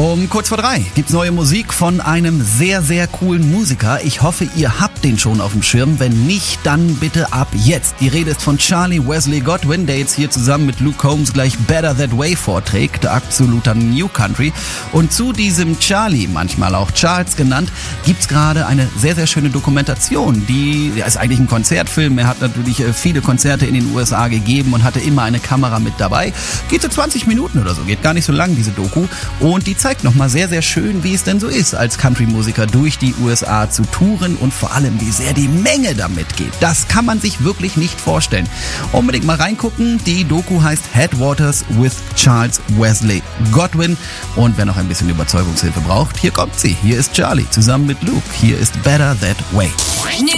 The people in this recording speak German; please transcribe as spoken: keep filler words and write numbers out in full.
Um kurz vor drei gibt's neue Musik von einem sehr, sehr coolen Musiker. Ich hoffe, ihr habt den schon auf dem Schirm. Wenn nicht, dann bitte ab jetzt. Die Rede ist von Charlie Wesley Godwin, der jetzt hier zusammen mit Luke Combs gleich Better That Way vorträgt. Absoluter New Country. Und zu diesem Charlie, manchmal auch Charles genannt, gibt's gerade eine sehr, sehr schöne Dokumentation. Die ja, ist eigentlich ein Konzertfilm. Er hat natürlich viele Konzerte in den U S A gegeben und hatte immer eine Kamera mit dabei. Geht so zwanzig Minuten oder so. Geht gar nicht so lang, diese Doku. Und die zeigt nochmal sehr, sehr schön, wie es denn so ist, als Country-Musiker durch die U S A zu touren und vor allem, wie sehr die Menge damit geht. Das kann man sich wirklich nicht vorstellen. Unbedingt mal reingucken. Die Doku heißt Headwaters with Charles Wesley Godwin. Und wer noch ein bisschen Überzeugungshilfe braucht, hier kommt sie. Hier ist Charlie zusammen mit Luke. Hier ist Better That Way.